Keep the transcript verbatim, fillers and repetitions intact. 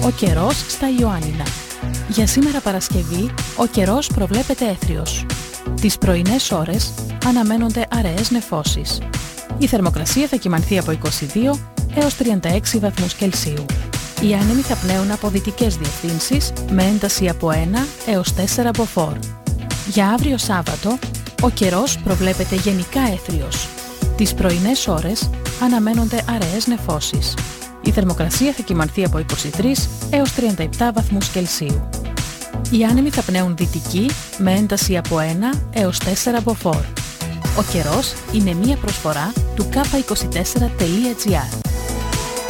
Ο καιρός στα Ιωάννινα. Για σήμερα Παρασκευή, ο καιρός προβλέπεται έθριος. Τις πρωινές ώρες αναμένονται αραιές νεφώσεις. Η θερμοκρασία θα κυμανθεί από είκοσι δύο έως τριάντα έξι βαθμούς Κελσίου. Οι άνεμοι θα πνέουν από δυτικές διευθύνσεις με ένταση από ένα έως τέσσερα μποφόρ. Για αύριο Σάββατο, ο καιρός προβλέπεται γενικά έθριος. Τις πρωινές ώρες αναμένονται αραιές νεφώσεις. Η θερμοκρασία θα κυμανθεί από είκοσι τρία έως τριάντα επτά βαθμούς Κελσίου. Οι άνεμοι θα πνέουν δυτική με ένταση από ένα έως τέσσερα μποφόρ. Ο καιρός είναι μία προσφορά του κάπα είκοσι τέσσερα τελεία τζι άρ.